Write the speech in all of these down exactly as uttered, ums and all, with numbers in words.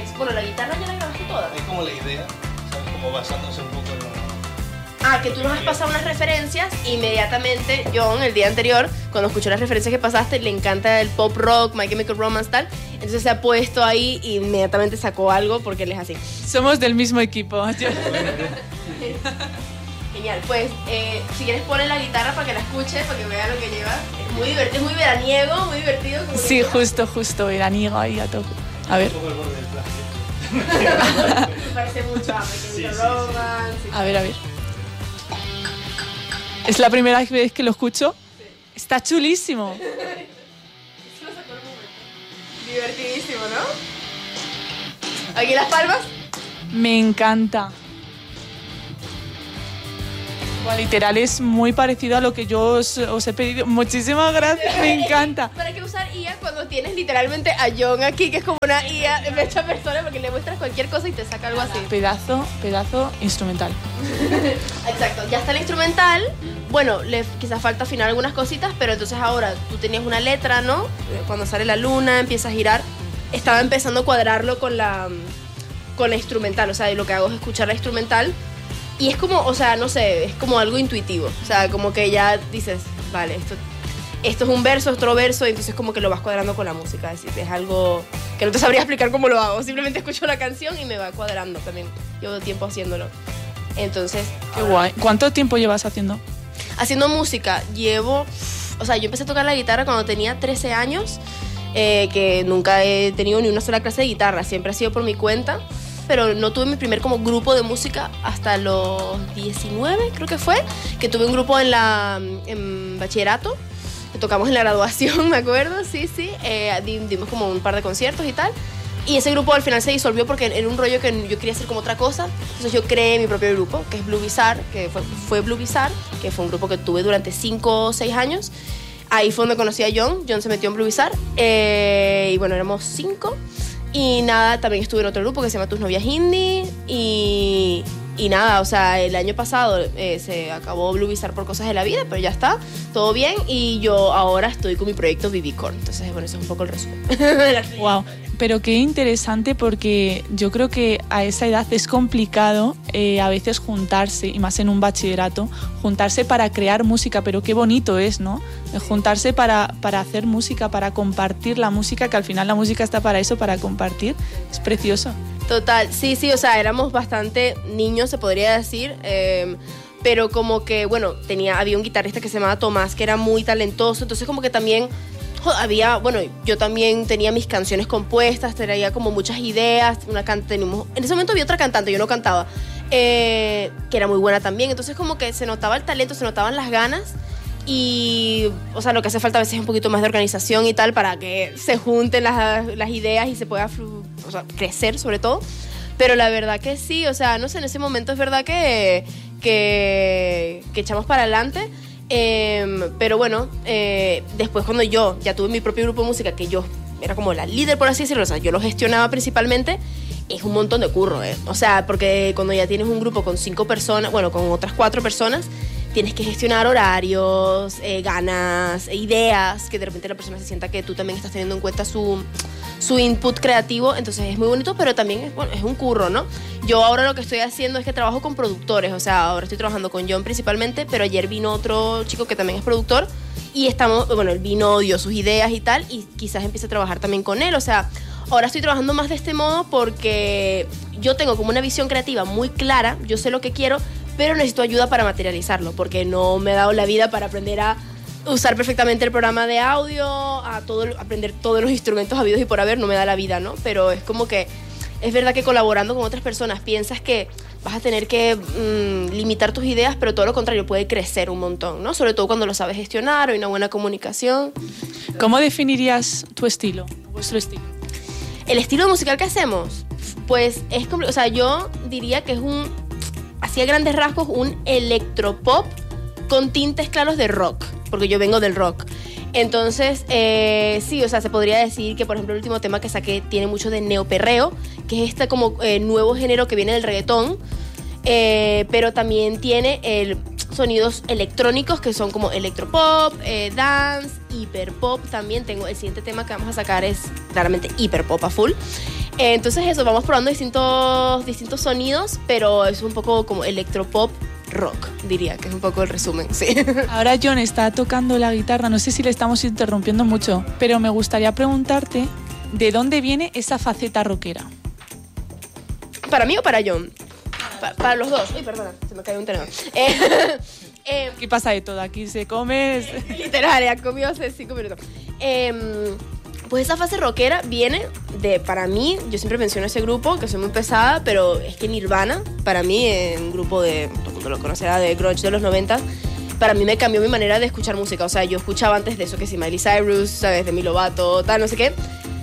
bueno, la guitarra ya la grabaste toda. Es como la idea, ¿sabes? Como basándose un poco en lo... Ah, que tú nos has pasado unas referencias, inmediatamente John, el día anterior, cuando escuchó las referencias que pasaste, le encanta el pop rock, My Chemical Romance, tal, entonces se ha puesto ahí y inmediatamente sacó algo porque él es así. Somos del mismo equipo. Genial, pues eh, si quieres ponle la guitarra para que la escuche, para que vea lo que lleva. Es muy divertido, es muy veraniego, muy divertido. Como Sí, justo, justo, veraniego ahí a tope. A ver. Un poco el borde del plástico. Me parece mucho a My Chemical Sí, sí, sí. Romance. Sí. A ver, a ver. Es la primera vez que lo escucho. Sí. Está chulísimo. Eso lo sacó el momento. Divertidísimo, ¿no? ¿Aquí las palmas? Me encanta. Buah, literal es muy parecido a lo que yo os, os he pedido. Muchísimas gracias, me encanta. ¿Para qué usar I A cuando tienes literalmente a John aquí, que es como una I A de hecha persona, porque le muestras cualquier cosa y te saca algo así? Pedazo, pedazo instrumental. Exacto, ya está el instrumental. Bueno, le quizás falta afinar algunas cositas, pero entonces ahora tú tenías una letra, ¿no? Cuando sale la luna, empieza a girar. Estaba empezando a cuadrarlo con la, con la instrumental, o sea, lo que hago es escuchar la instrumental. Y es como, o sea, no sé, es como algo intuitivo. O sea, como que ya dices, vale, esto, esto es un verso, otro verso, y entonces como que lo vas cuadrando con la música. Es decir, es algo que no te sabría explicar cómo lo hago. Simplemente escucho la canción y me va cuadrando también. Llevo tiempo haciéndolo. Entonces... Qué guay. ¿Cuánto tiempo llevas haciendo? Haciendo música, llevo... O sea, yo empecé a tocar la guitarra cuando tenía trece años, eh, que nunca he tenido ni una sola clase de guitarra. Siempre ha sido por mi cuenta. Pero no tuve mi primer como grupo de música hasta los diecinueve, creo que fue, que tuve un grupo en la en bachillerato, que tocamos en la graduación, me acuerdo, sí, sí, eh, dimos como un par de conciertos y tal, y ese grupo al final se disolvió porque era un rollo que yo quería hacer como otra cosa, entonces yo creé mi propio grupo, que es Blue Bizarre, que fue, fue Blue Bizarre, que fue un grupo que tuve durante cinco o seis años. Ahí fue donde conocí a John, John se metió en Blue Bizarre, eh, y bueno, éramos cinco. Y nada, también estuve en otro grupo que se llama Tus Novias Indie. Y, y nada, o sea, el año pasado eh, se acabó Blue Bizarre por cosas de la vida, pero ya está, todo bien. Y yo ahora estoy con mi proyecto B B Corn. Entonces, bueno, eso es un poco el resumen. Wow, pero qué interesante, porque yo creo que a esa edad es complicado eh, a veces juntarse, y más en un bachillerato, juntarse para crear música, pero qué bonito es, ¿no? Juntarse para, para hacer música, para compartir la música, que al final la música está para eso, para compartir. Es precioso. Total, sí, sí, o sea, éramos bastante niños, se podría decir, eh, pero como que, bueno, tenía, había un guitarrista que se llamaba Tomás, que era muy talentoso, entonces como que también había, bueno, yo también tenía mis canciones compuestas, tenía como muchas ideas, una can- teníamos, en ese momento había otra cantante, yo no cantaba, eh, que era muy buena también, entonces como que se notaba el talento, se notaban las ganas. Y, o sea, lo que hace falta a veces es un poquito más de organización y tal para que se junten las, las ideas y se pueda flu, o sea, crecer sobre todo. Pero la verdad que sí, o sea, no sé, en ese momento es verdad que, que, que echamos para adelante. Eh, pero bueno, eh, después cuando yo ya tuve mi propio grupo de música, que yo era como la líder, por así decirlo, o sea, yo lo gestionaba principalmente, es un montón de curro, ¿eh? O sea, porque cuando ya tienes un grupo con cinco personas, bueno, con otras cuatro personas, tienes que gestionar horarios, eh, ganas, eh, ideas, que de repente la persona se sienta que tú también estás teniendo en cuenta su, su input creativo, entonces es muy bonito, pero también es, bueno, es un curro, ¿no? Yo ahora lo que estoy haciendo es que trabajo con productores, o sea, ahora estoy trabajando con John principalmente, pero ayer vino otro chico que también es productor y estamos, bueno, él vino, dio sus ideas y tal, y quizás empiece a trabajar también con él, o sea, ahora estoy trabajando más de este modo porque yo tengo como una visión creativa muy clara, yo sé lo que quiero, pero necesito ayuda para materializarlo, porque no me he dado la vida para aprender a usar perfectamente el programa de audio, a todo, aprender todos los instrumentos habidos y por haber, no me da la vida, ¿no? Pero es como que, es verdad que colaborando con otras personas piensas que vas a tener que mmm, limitar tus ideas, pero todo lo contrario, puede crecer un montón, ¿no? Sobre todo cuando lo sabes gestionar o hay una buena comunicación. ¿Cómo definirías tu estilo, vuestro estilo? El estilo musical que hacemos, pues es complicado, o sea, yo diría que es un, así a grandes rasgos, un electropop con tintes claros de rock, porque yo vengo del rock. Entonces, eh, sí, o sea, se podría decir que, por ejemplo, el último tema que saqué tiene mucho de neoperreo, que es este como eh, nuevo género que viene del reggaetón, eh, pero también tiene el sonidos electrónicos que son como electropop, eh, dance, hiperpop también. Tengo el siguiente tema que vamos a sacar es claramente hiperpop a full. Eh, entonces eso, vamos probando distintos, distintos sonidos, pero es un poco como electropop rock, diría, que es un poco el resumen, sí. Ahora John está tocando la guitarra, no sé si le estamos interrumpiendo mucho, pero me gustaría preguntarte ¿de dónde viene esa faceta rockera? ¿Para mí o para John? Pa- para los dos. Uy, perdona, se me cayó un tenedor. Eh, eh, Aquí pasa de todo, aquí se come... literal, ya comió hace cinco minutos. Eh, pues esa fase rockera viene de, para mí, yo siempre menciono ese grupo, que soy muy pesada, pero es que Nirvana, para mí, es un grupo de, todo el mundo lo conocerá, de grunge de los noventa, para mí me cambió mi manera de escuchar música. O sea, yo escuchaba antes de eso, que sí, Miley Cyrus, ¿sabes? Demi Lovato, tal, no sé qué.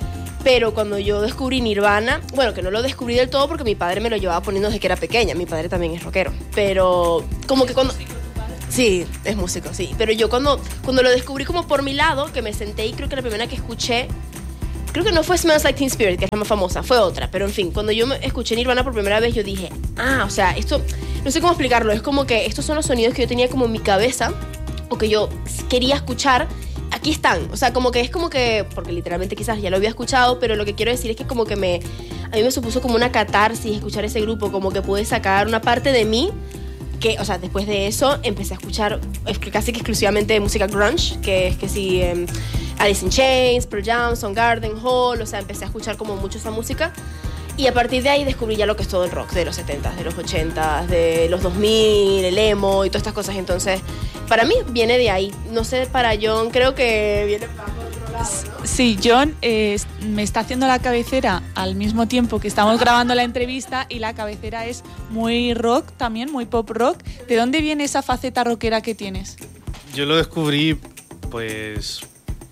Pero cuando yo descubrí Nirvana, bueno, que no lo descubrí del todo porque mi padre me lo llevaba poniendo desde que era pequeña. Mi padre también es rockero. Pero como que cuando... Sí, es músico, sí. Pero yo cuando, cuando lo descubrí como por mi lado, que me senté y creo que la primera que escuché, creo que no fue Smells Like Teen Spirit, que es la más famosa, fue otra. Pero en fin, cuando yo me escuché Nirvana por primera vez, yo dije, ah, o sea, esto, no sé cómo explicarlo, es como que estos son los sonidos que yo tenía como en mi cabeza, o que yo quería escuchar, aquí están. O sea, como que es como que, porque literalmente quizás ya lo había escuchado, pero lo que quiero decir es que como que me, a mí me supuso como una catarsis escuchar ese grupo, como que pude sacar una parte de mí, que, o sea, después de eso empecé a escuchar casi que exclusivamente música grunge, que es que sí, eh, Alice in Chains, Pearl Jam, Soundgarden, Hall, o sea, empecé a escuchar como mucho esa música. Y a partir de ahí descubrí ya lo que es todo el rock de los setentas, de los ochentas, de los dos mil, el emo y todas estas cosas. Entonces, para mí viene de ahí. No sé, para John creo que viene para otro lado, ¿no? Sí, John eh, me está haciendo la cabecera al mismo tiempo que estamos grabando la entrevista y la cabecera es muy rock también, muy pop rock. ¿De dónde viene esa faceta rockera que tienes? Yo lo descubrí, pues...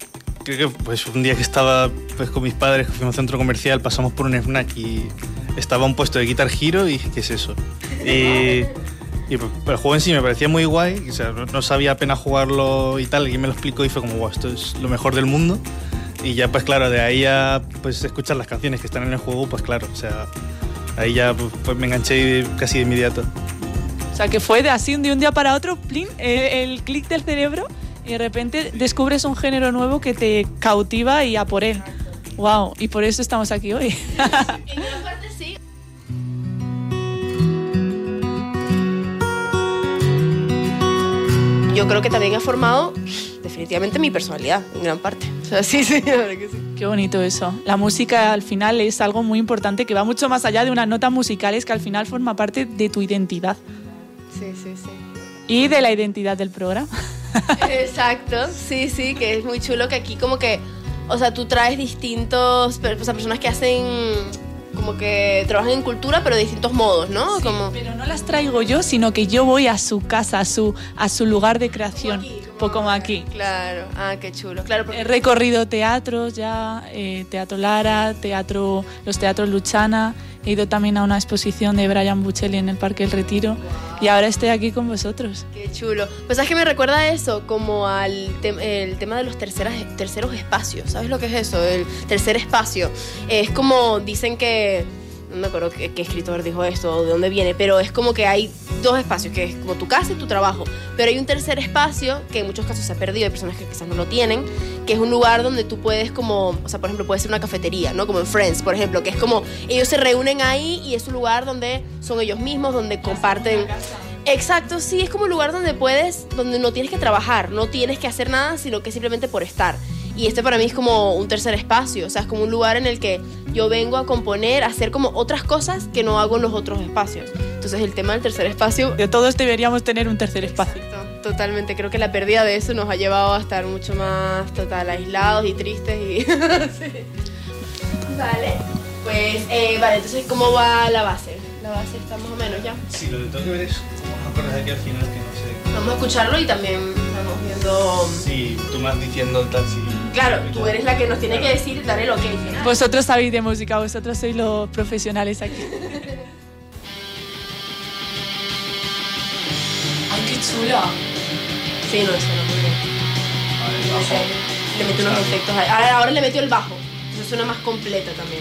Creo que pues, un día que estaba pues, con mis padres, que fuimos a un centro comercial, pasamos por un snack y estaba un puesto de Guitar Hero y dije, ¿qué es eso? Y, y pues, el juego en sí me parecía muy guay, o sea, no, no sabía apenas jugarlo y tal, alguien me lo explicó y fue como, wow, esto es lo mejor del mundo. Y ya, pues claro, de ahí a pues, escuchar las canciones que están en el juego, pues claro, o sea, ahí ya pues, me enganché casi de inmediato. O sea, que fue de así de un día para otro, plin, el, el clic del cerebro y de repente descubres un género nuevo que te cautiva y a por él. Wow, y por eso estamos aquí hoy. En gran parte sí. Yo creo que también ha formado definitivamente mi personalidad, en gran parte. O sea, sí, sí, la verdad que sí. Qué bonito eso. La música al final es algo muy importante que va mucho más allá de unas notas musicales, que al final forma parte de tu identidad. Sí, sí, sí. Y de la identidad del programa. Exacto, sí, sí, que es muy chulo que aquí como que, o sea, tú traes distintos, o sea, personas que hacen, como que trabajan en cultura, pero de distintos modos, ¿no? Sí, como... pero no las traigo yo, sino que yo voy a su casa, a su, a su lugar de creación, Como aquí, como- pues como aquí. Claro, ah, qué chulo, claro. Porque... He recorrido teatros ya, eh, Teatro Lara, teatro, los teatros Luchana, he ido también a una exposición de Brian Buccelli en el Parque El Retiro y ahora estoy aquí con vosotros. Qué chulo. Pues sabes que me recuerda eso como al te el tema de los terceras, terceros espacios. ¿Sabes lo que es eso? El tercer espacio. Es como dicen que, no me acuerdo qué, qué escritor dijo esto o de dónde viene, pero es como que hay dos espacios, que es como tu casa y tu trabajo. Pero hay un tercer espacio que en muchos casos se ha perdido, hay personas que quizás no lo tienen, que es un lugar donde tú puedes como, o sea, por ejemplo, puede ser una cafetería, ¿no? Como en Friends, por ejemplo, que es como, ellos se reúnen ahí y es un lugar donde son ellos mismos, donde comparten... Exacto, sí, es como un lugar donde puedes, donde no tienes que trabajar, no tienes que hacer nada, sino que simplemente por estar. Y este para mí es como un tercer espacio, o sea, es como un lugar en el que yo vengo a componer, a hacer como otras cosas que no hago en los otros espacios. Entonces el tema del tercer espacio... De todos deberíamos tener un tercer espacio. Exacto, totalmente, creo que la pérdida de eso nos ha llevado a estar mucho más total aislados y tristes y... sí. Vale, pues, eh, vale, entonces ¿cómo va la base? La base está más o menos ya. Sí, lo que tengo que ver es unos acordes de aquí al final que no sé. Vamos a escucharlo y también estamos viendo... Sí, tú más diciendo tal si... Claro, tú eres la que nos tiene que decir, dar el ok final. Vosotros sabéis de música, vosotros sois los profesionales aquí. ¡Ay, qué chula! Sí, no, suena muy bien. A ver, bajo. Le metió unos efectos ahí. Ahora, ahora le metió el bajo. Entonces suena más completa también.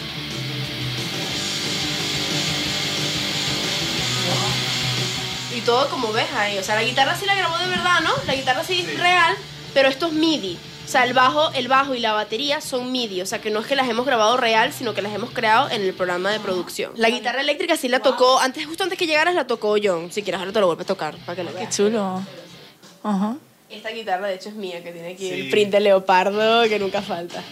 Y todo como ves ahí. O sea, la guitarra sí la grabó de verdad, ¿no? La guitarra sí, Sí. real, pero esto es MIDI. O sea, el bajo, el bajo y la batería son MIDI, o sea, que no es que las hemos grabado real, sino que las hemos creado en el programa de producción. La guitarra eléctrica sí la tocó, antes justo antes que llegaras la tocó John. Si quieres, ahora te lo vuelvo a tocar, para que lo Qué veas. chulo. Ajá. Esta guitarra, de hecho, es mía, que tiene aquí Sí. el print de leopardo, que nunca falta.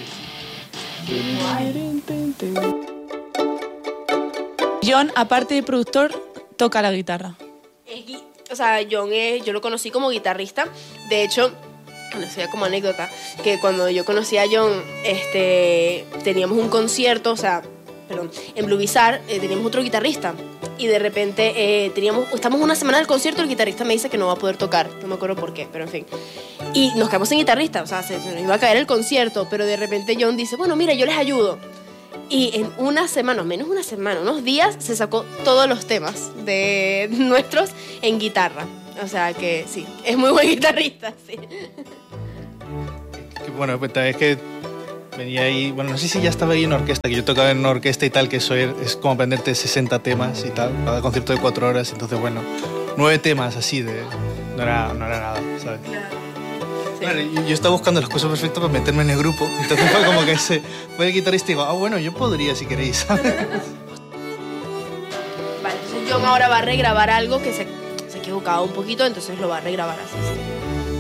John, aparte de productor, toca la guitarra. Es gui- o sea, John es, yo lo conocí como guitarrista. De hecho, bueno, eso ya como anécdota, que cuando yo conocí a John, este, teníamos un concierto, o sea, perdón, en Blue Bizarre eh, teníamos otro guitarrista. Y de repente eh, teníamos, estamos una semana del concierto, el guitarrista me dice que no va a poder tocar. No me acuerdo por qué, pero en fin. Y nos quedamos sin guitarrista, o sea, se, se nos iba a caer el concierto, pero de repente John dice, bueno, mira, yo les ayudo. Y en una semana, menos una semana, unos días, se sacó todos los temas de nuestros en guitarra. O sea que sí, es muy buen guitarrista, sí. Que, bueno, pues es que venía ahí, bueno, no sé si ya estaba ahí en orquesta, que yo tocaba en una orquesta y tal, que eso es, es como aprenderte sesenta temas y tal, cada concierto de cuatro horas, entonces bueno, nueve temas así de... no era, no era nada, ¿sabes? Sí. Claro, yo, yo estaba buscando las cosas perfectas para meterme en el grupo, entonces fue como que ese, fue el guitarrista y digo, ah, bueno, yo podría si queréis, ¿sabes? Vale, entonces John ahora va a regrabar algo que se, se ha equivocado un poquito, entonces lo va a regrabar así. Sí.